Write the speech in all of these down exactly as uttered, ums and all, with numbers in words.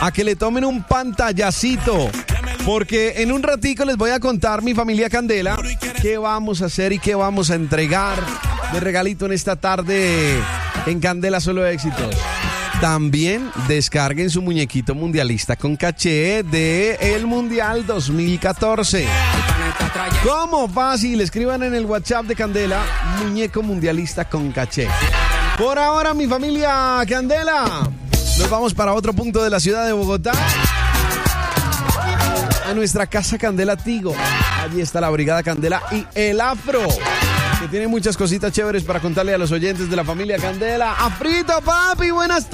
a que le tomen un pantallacito, porque en un ratico les voy a contar, mi familia Candela, qué vamos a hacer y qué vamos a entregar de regalito en esta tarde en Candela Solo Éxitos. También descarguen su muñequito mundialista con caché de el Mundial dos mil catorce. ¿Cómo? Fácil, escriban en el WhatsApp de Candela, muñeco mundialista con caché. Por ahora, mi familia Candela, nos vamos para otro punto de la ciudad de Bogotá, a nuestra casa Candela Tigo. Allí está la Brigada Candela y el Afro, que tiene muchas cositas chéveres para contarle a los oyentes de la familia Candela. ¡Afrito, papi! ¡Buenas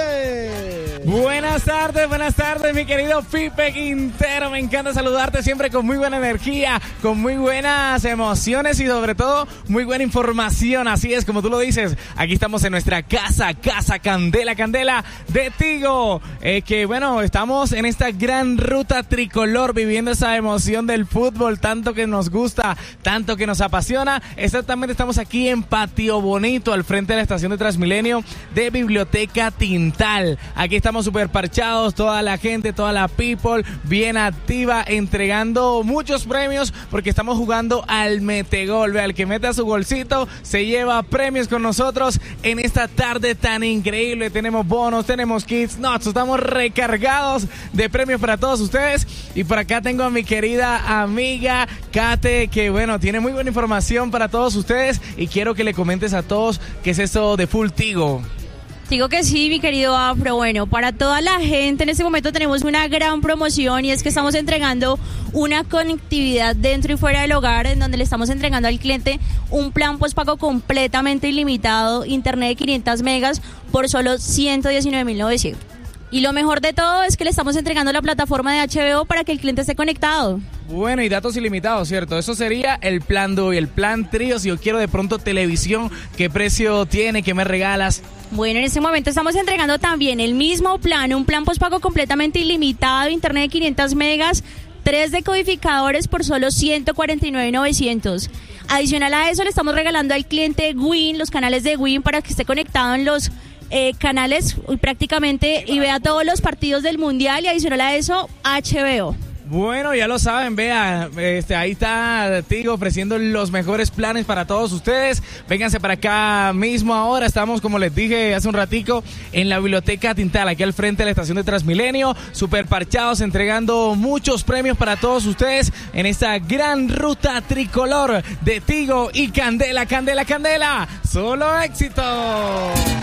tardes! Buenas tardes, buenas tardes, mi querido Pipe Quintero. Me encanta saludarte siempre con muy buena energía, con muy buenas emociones y sobre todo muy buena información. Así es, como tú lo dices, aquí estamos en nuestra casa, Casa Candela, Candela de Tigo. Eh, que bueno, estamos en esta gran ruta tricolor, viviendo esa emoción del fútbol, tanto que nos gusta, tanto que nos apasiona. Exactamente, estamos aquí en Patio Bonito, al frente de la estación de Transmilenio de Biblioteca Tintal. Aquí estamos súper parchados, toda la gente, toda la people bien activa, entregando muchos premios, porque estamos jugando al metegol. Vea, el que meta su golcito se lleva premios con nosotros en esta tarde tan increíble. Tenemos bonos, tenemos kits, no, estamos recargados de premios para todos ustedes. Y por acá tengo a mi querida amiga Kate, que bueno, tiene muy buena información para todos ustedes, y quiero que le comentes a todos qué es esto de Full Tigo. Digo que sí, mi querido Afro. Bueno, para toda la gente en este momento tenemos una gran promoción, y es que estamos entregando una conectividad dentro y fuera del hogar, en donde le estamos entregando al cliente un plan postpago completamente ilimitado, internet de quinientos megas por solo ciento diecinueve mil novecientos. Y lo mejor de todo es que le estamos entregando la plataforma de H B O para que el cliente esté conectado. Bueno, y datos ilimitados, ¿cierto? Eso sería el plan dúo y el plan trío. Si yo quiero de pronto televisión, ¿qué precio tiene? ¿Qué me regalas? Bueno, en este momento estamos entregando también el mismo plan, un plan postpago completamente ilimitado, internet de quinientos megas, tres decodificadores por solo ciento cuarenta y nueve mil novecientos. Adicional a eso, le estamos regalando al cliente Win, los canales de Win, para que esté conectado en los eh, canales prácticamente y vea todos los partidos del Mundial, y adicional a eso, H B O. Bueno, ya lo saben, vea, este, ahí está Tigo ofreciendo los mejores planes para todos ustedes. Vénganse para acá mismo ahora. Estamos, como les dije hace un ratico, en la Biblioteca Tintal, aquí al frente de la estación de Transmilenio, super parchados, entregando muchos premios para todos ustedes en esta gran ruta tricolor de Tigo y Candela, Candela, Candela. ¡Solo éxito!